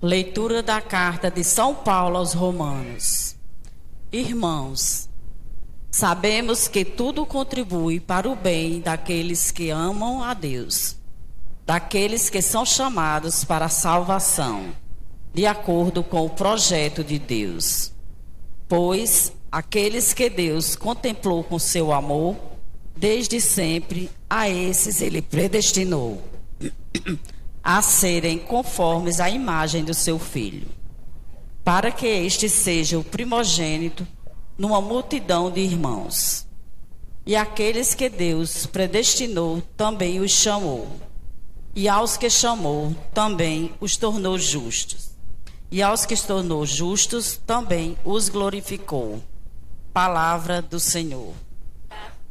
Leitura da carta de São Paulo aos Romanos. Irmãos, sabemos que tudo contribui para o bem daqueles que amam a Deus, daqueles que são chamados para a salvação, de acordo com o projeto de Deus. Pois aqueles que Deus contemplou com seu amor, desde sempre, a esses ele predestinou a serem conformes à imagem do seu Filho, para que este seja o primogênito numa multidão de irmãos. E aqueles que Deus predestinou também os chamou, e aos que chamou também os tornou justos, e aos que tornou justos também os glorificou. Palavra do Senhor.